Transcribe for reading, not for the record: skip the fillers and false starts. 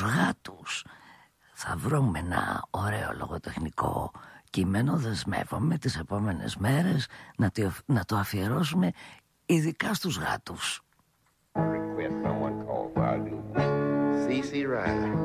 γάτους. Θα βρούμε ένα ωραίο λογοτεχνικό κείμενο, δεσμεύομαι τις επόμενες μέρες να το αφιερώσουμε ειδικά στους γάτους. Request someone called Valdu. C.C. Riley.